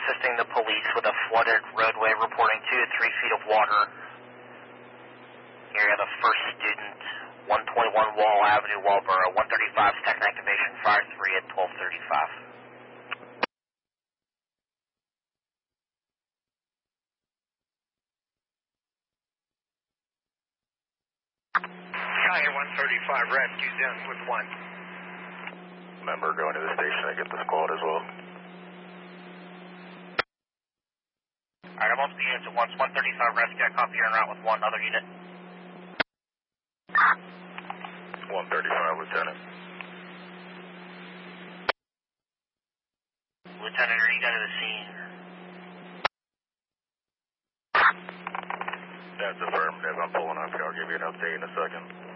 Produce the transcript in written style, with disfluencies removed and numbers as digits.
assisting the police with a flooded roadway, reporting 2 to 3 feet of water. Area of the first student, 121 Wall Avenue, Walboro. 135's Techn activation, fire 3 at 12:35. Sky 135 rescues in with 1. Member going to the station to get the squad as well. Alright, I'm also the units at once. 135 rescue, I copy you're en route with 1 other unit. 135, Lieutenant. Lieutenant, are you going to the scene? That's affirmative. I'm pulling up here. I'll give you an update in a second.